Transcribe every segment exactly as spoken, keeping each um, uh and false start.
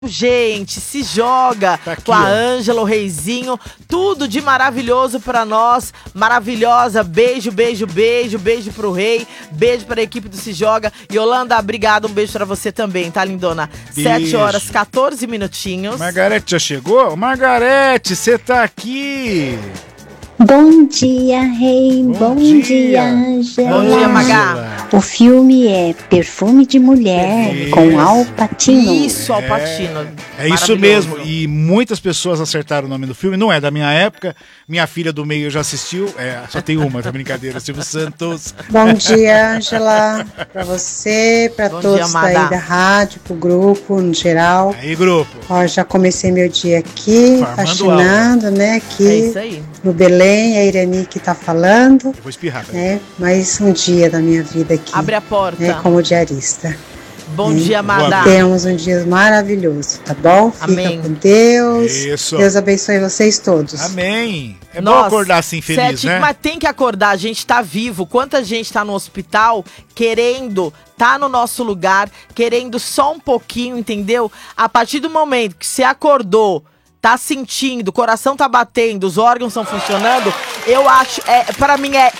Gente, se joga tá aqui, com a ó. Ângela, o Reizinho, tudo de maravilhoso pra nós, maravilhosa, beijo, beijo, beijo, beijo pro Rei, beijo pra equipe do Se Joga. Yolanda, obrigado, um beijo pra você também, tá, lindona? Beijo. sete horas, quatorze minutinhos. Margarete já chegou? Margarete, você tá aqui! Bom dia, Rei. Bom Bom, dia. dia, Ângela. Bom dia, Magá. O filme é Perfume de Mulher, Isso. com Al Pacino. Isso, Al Pacino. É isso Maravilhoso. mesmo, e muitas pessoas acertaram o nome do filme, não é da minha época, minha filha do meio já assistiu, é, só tem uma, tá brincadeira, Silvio Santos. Bom dia, Ângela, pra você, pra Bom todos dia, amada. daí da rádio, pro grupo, no geral. Aí, grupo. Ó, já comecei meu dia aqui, Farmando faxinando, né, É aqui isso aí. no Belém, a Irani que tá falando, Eu vou espirrar, peraí. né, mais um dia da minha vida aqui, Abre a porta. né, como diarista. Bom dia, amada. Temos um dia maravilhoso, tá bom? Fica Amém. com Deus. Isso. Deus abençoe vocês todos. Amém. É Nossa, bom acordar assim feliz, sete, né? Mas tem que acordar, a gente tá vivo. Quanta gente tá no hospital querendo, tá no nosso lugar, querendo só um pouquinho, entendeu? A partir do momento que você acordou, tá sentindo, o coração tá batendo, os órgãos estão funcionando, eu acho, é, para mim é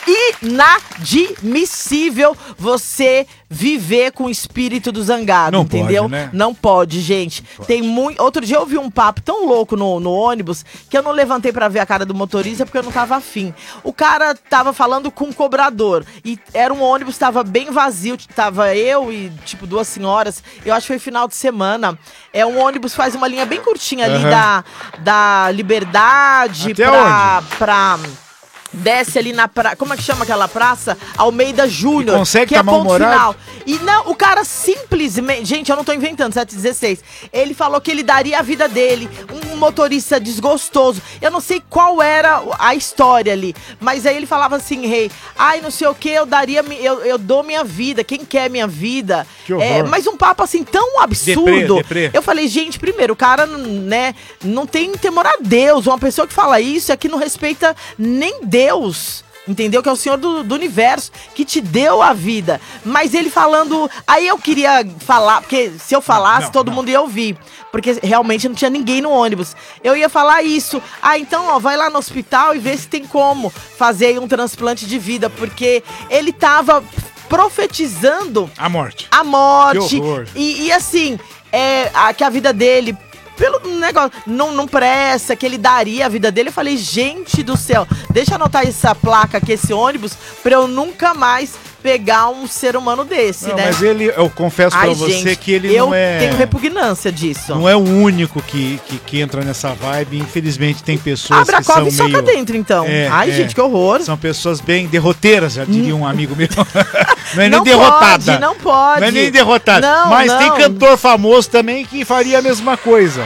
inadmissível você viver com o espírito do zangado, Não entendeu? pode, né? Não pode, gente. Tem muito. Outro dia eu vi um papo tão louco no, no ônibus que eu não levantei pra ver a cara do motorista porque eu não tava afim. O cara tava falando com o cobrador e era um ônibus, tava bem vazio, tava eu e tipo duas senhoras. Eu acho que foi final de semana. É um ônibus faz uma linha bem curtinha ali Aham. da, da Liberdade Até pra, pra desce ali na praça, como é que chama aquela praça? Almeida Júnior, E consegue que tá é ponto mal-humorado? final. E não, o cara simplesmente, gente, eu não tô inventando, sete dezesseis. Ele falou que ele daria a vida dele, um motorista desgostoso. Eu não sei qual era a história ali, mas aí ele falava assim, Rei, ai, não sei o que, eu daria, mi- eu, eu dou minha vida, quem quer minha vida? Que horror. É, mas um papo assim tão absurdo. Deprê, deprê. Eu falei, gente, primeiro, o cara, né, não tem temor a Deus. Uma pessoa que fala isso é que não respeita nem Deus. Entendeu? Que é o Senhor do, do universo que te deu a vida. Mas ele falando. Aí eu queria falar, porque se eu falasse, Não, todo não. mundo ia ouvir. Porque realmente não tinha ninguém no ônibus. Eu ia falar isso. Ah, então, ó, vai lá no hospital e vê se tem como fazer aí um transplante de vida. Porque ele tava profetizando A morte. a morte. Que horror. E, e assim, é, a, que a vida dele, pelo negócio, não, não presta, que ele daria a vida dele. Eu falei, gente do céu, deixa eu anotar essa placa aqui, esse ônibus, pra eu nunca mais pegar um ser humano desse, Não, né? mas ele, eu confesso Ai, pra você gente, que ele eu não é. tenho repugnância disso. Não é o único que, que, que entra nessa vibe. Infelizmente tem pessoas Abre a que são cova e meio... soca dentro, então. É, Ai, é. gente, que horror. São pessoas bem derroteiras, já diria um amigo meu. Não é nem Não derrotada. pode, não pode. Não é nem derrotada. Não, Mas não. tem cantor famoso também que faria a mesma coisa.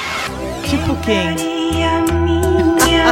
Tipo quem? Daria minha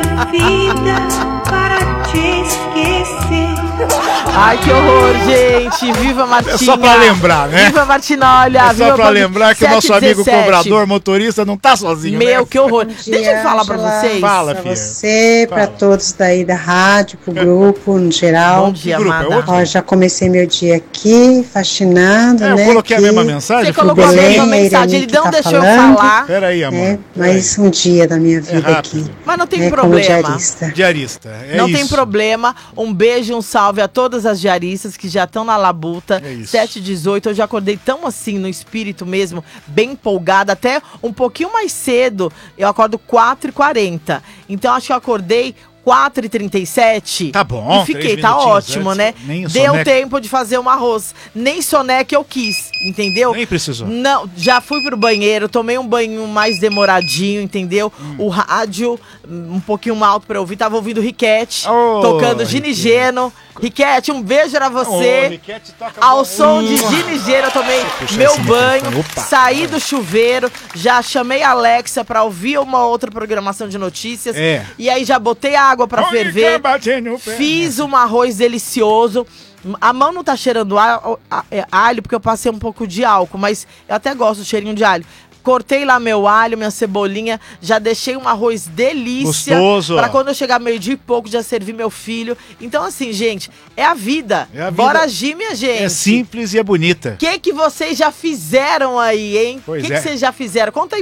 vida para te esquecer. Ai, que horror, gente. Viva Martinha. É só pra lembrar, né? Viva Martina, olha. É viva só pra Band- lembrar que o nosso sete amigo dezessete. cobrador, motorista, não tá sozinho, Meu, né? que horror. Bom Deixa eu dia, falar pra Ângela. vocês. Fala, Pra filha. você, pra Fala. todos daí da rádio, pro grupo, no geral. Bom dia, grupo, é amada. outro? Ó, já comecei meu dia aqui, faxinando, É, eu né? coloquei aqui, a mesma mensagem. Você fui colocou a Belém, mesma a mensagem, Irani ele que não tá deixou eu falando. falar. Pera aí, amor. né? Pera Mais um dia da minha vida rápido. aqui. Mas não tem né, como problema. diarista. aí. Diarista, é não isso. tem problema. Um beijo e um salve a todas as diaristas que já estão na labuta. É isso. sete e dezoito. Eu já acordei tão assim, no espírito mesmo, bem empolgada. Até um pouquinho mais cedo, eu acordo quatro e quarenta. Então acho que eu acordei quatro e trinta e sete. Tá bom, E fiquei, três tá minutinhos ótimo, antes. né? Nem o Deu soneca. tempo de fazer um arroz. Nem soneca eu quis, entendeu? Nem precisou. Não, já fui pro banheiro, tomei um banho mais demoradinho, entendeu? Hum. O rádio, um pouquinho alto pra eu ouvir, tava ouvindo Riquete, Ô, tocando Ginigeno. Riquete, um beijo pra você. Ô, Riquete, toca Ao bom. som de Hum. Ginigeno, eu tomei Puxa meu esse banho, microfone. Opa. saí do chuveiro, já chamei a Alexa pra ouvir uma outra programação de notícias. É. E aí já botei água pra Olha ferver. que batendo no pé. Fiz um arroz delicioso. A mão não tá cheirando a- a- é, alho, porque eu passei um pouco de álcool, mas eu até gosto do cheirinho de alho. cortei lá meu alho, minha cebolinha, já deixei um arroz delícia. Gostoso. Pra quando eu chegar meio-dia e pouco, já servir meu filho. Então, assim, gente, é a vida. É a vida. Bora agir, minha gente. É simples e é bonita. O que que vocês já fizeram aí, hein? O Pois que, é. que vocês já fizeram? Conta aí